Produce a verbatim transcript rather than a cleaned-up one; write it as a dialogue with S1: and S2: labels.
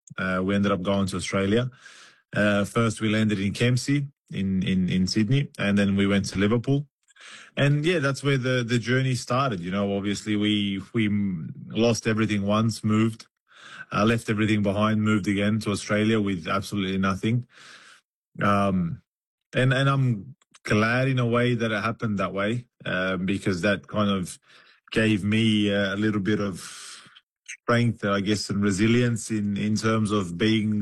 S1: uh, we ended up going to Australia. Uh, first, we landed in Kempsey in, in, in Sydney, and then we went to Liverpool. And yeah, that's where the, the journey started. You know, obviously we, we lost everything once, moved, uh, left everything behind, moved again to Australia with absolutely nothing. Um, and, and I'm glad in a way that it happened that way, um, because that kind of gave me uh, a little bit of strength, I guess, and resilience in, in terms of being